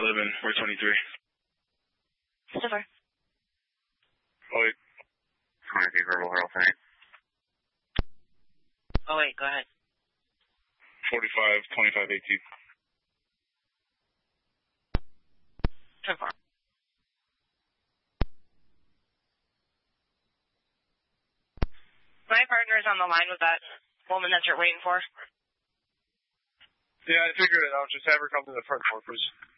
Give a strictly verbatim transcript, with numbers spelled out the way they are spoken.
live in four twenty-three. So far. Oh, wait. twenty-three verbal Earl thing. Oh, wait, go ahead. forty-five, twenty-five, eighteen. So far. My partner is on the line with that woman that you're waiting for. Yeah, I figured it out. Just have her come to the front door, please.